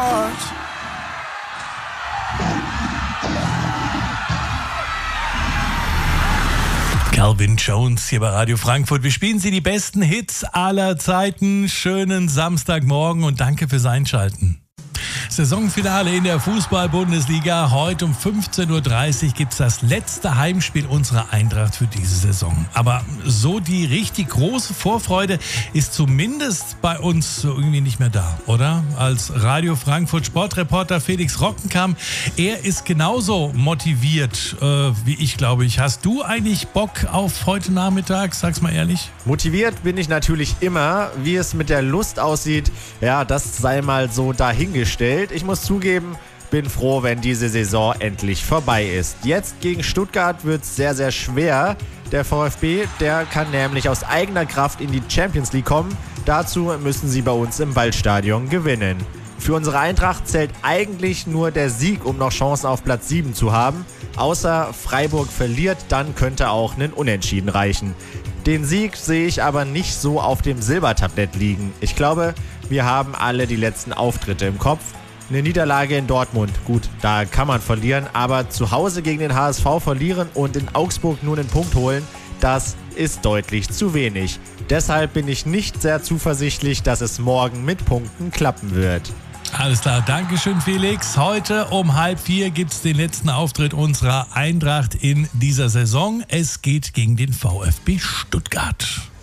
Calvin Jones hier bei Radio Frankfurt. Wir spielen Sie die besten Hits aller Zeiten. Schönen Samstagmorgen und danke fürs Einschalten. Saisonfinale in der Fußball-Bundesliga. Heute um 15.30 Uhr gibt es das letzte Heimspiel unserer Eintracht für diese Saison. Aber so die richtig große Vorfreude ist zumindest bei uns irgendwie nicht mehr da, oder? Als Radio Frankfurt Sportreporter Felix Rockenkamp, er ist genauso motiviert wie ich, glaube ich. Hast du eigentlich Bock auf heute Nachmittag? Sag's mal ehrlich. Motiviert bin ich natürlich immer. Wie es mit der Lust aussieht, ja, das sei mal so dahingestellt. Ich muss zugeben, bin froh, wenn diese Saison endlich vorbei ist. Jetzt gegen Stuttgart wird es sehr, sehr schwer. Der VfB, der kann nämlich aus eigener Kraft in die Champions League kommen. Dazu müssen sie bei uns im Waldstadion gewinnen. Für unsere Eintracht zählt eigentlich nur der Sieg, um noch Chancen auf Platz 7 zu haben. Außer Freiburg verliert, dann könnte auch ein Unentschieden reichen. Den Sieg sehe ich aber nicht so auf dem Silbertablett liegen. Ich glaube, wir haben alle die letzten Auftritte im Kopf. Eine Niederlage in Dortmund, gut, da kann man verlieren, aber zu Hause gegen den HSV verlieren und in Augsburg nur einen Punkt holen, das ist deutlich zu wenig. Deshalb bin ich nicht sehr zuversichtlich, dass es morgen mit Punkten klappen wird. Alles klar, Dankeschön Felix. Heute um 3:30 gibt es den letzten Auftritt unserer Eintracht in dieser Saison. Es geht gegen den VfB Stuttgart.